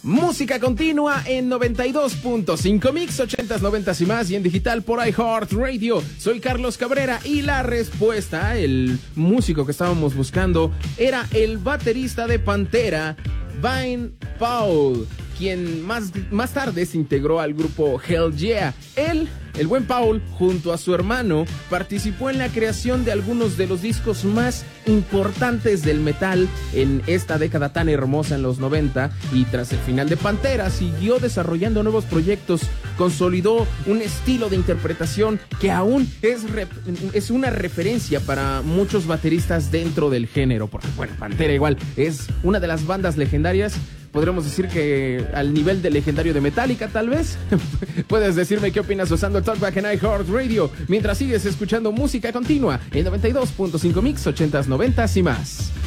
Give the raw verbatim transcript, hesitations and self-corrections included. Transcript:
Música continua en noventa y dos punto cinco Mix, ochentas, noventas y más, y en digital por iHeartRadio. Soy Carlos Cabrera y la respuesta, el músico que estábamos buscando, era el baterista de Pantera, Vine Paul, quien más, más tarde se integró al grupo Hell Yeah. Él, el buen Paul, junto a su hermano, participó en la creación de algunos de los discos más importantes del metal en esta década tan hermosa en los noventa, y tras el final de Pantera siguió desarrollando nuevos proyectos, consolidó un estilo de interpretación que aún es, rep- es una referencia para muchos bateristas dentro del género, porque bueno, Pantera igual es una de las bandas legendarias. Podríamos decir que al nivel de legendario de Metallica, tal vez. Puedes decirme qué opinas usando el Talkback en iHeartRadio mientras sigues escuchando música continua en noventa y dos punto cinco Mix, ochentas, noventas y más.